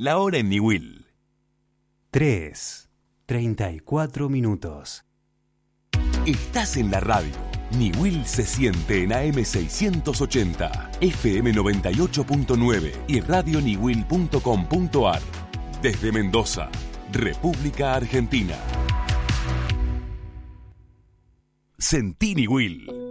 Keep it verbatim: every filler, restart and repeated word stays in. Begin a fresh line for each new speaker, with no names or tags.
La hora en Niwil.
tres, treinta y cuatro minutos.
Estás en la radio. Niwil se siente en A M seiscientos ochenta, F M noventa y ocho punto nueve y radio niwil punto com punto ar. Desde Mendoza, República Argentina. Sentí Niwil.